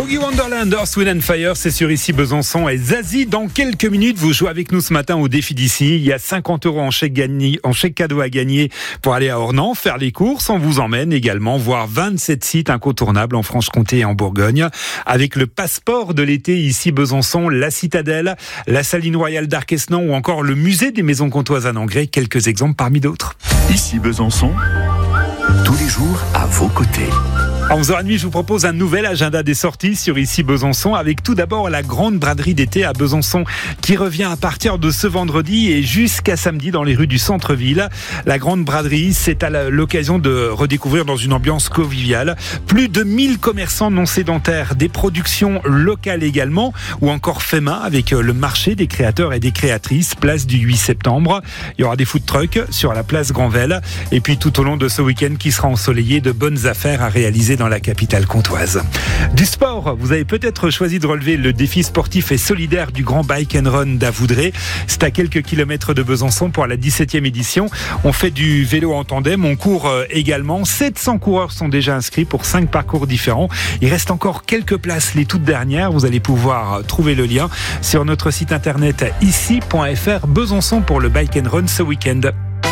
Boogie Wonderland, Earth, Wind and Fire, c'est sur Ici Besançon et Zazie. Dans quelques minutes, vous jouez avec nous ce matin au défi d'ici. Il y a 50 € en chèque cadeau à gagner pour aller à Ornans, faire les courses. On vous emmène également voir 27 sites incontournables en Franche-Comté et en Bourgogne. Avec le passeport de l'été Ici Besançon, la Citadelle, la Saline Royale d'Arquesnan ou encore le musée des Maisons Comtoises à Nangré. Quelques exemples parmi d'autres. Ici Besançon, tous les jours à vos côtés. À 11h30, je vous propose un nouvel agenda des sorties sur Ici Besançon avec tout d'abord la grande braderie d'été à Besançon qui revient à partir de ce vendredi et jusqu'à samedi dans les rues du centre-ville. La grande braderie, c'est à l'occasion de redécouvrir dans une ambiance conviviale. Plus de 1000 commerçants non sédentaires, des productions locales également ou encore fait main avec le marché des créateurs et des créatrices, place du 8 septembre. Il y aura des food trucks sur la place Granvelle et puis tout au long de ce week-end qui sera ensoleillé, de bonnes affaires à réaliser dans la capitale comtoise. Du sport, vous avez peut-être choisi de relever le défi sportif et solidaire du Grand Bike and Run d'Avoudré. C'est à quelques kilomètres de Besançon pour la 17e édition. On fait du vélo en tandem, on court également. 700 coureurs sont déjà inscrits pour 5 parcours différents. Il reste encore quelques places, les toutes dernières. Vous allez pouvoir trouver le lien sur notre site internet ici.fr. Besançon pour le Bike and Run ce week-end.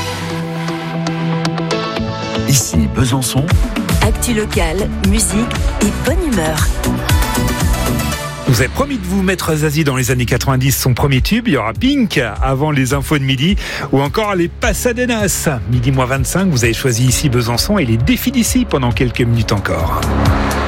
Ici Besançon. Actu locale, musique et bonne humeur. Vous avez promis de vous mettre Zazie dans les années 90, son premier tube. Il y aura Pink avant les infos de midi ou encore les Pasadenas. Midi moins 25, vous avez choisi Ici Besançon et les défis d'ici pendant quelques minutes encore.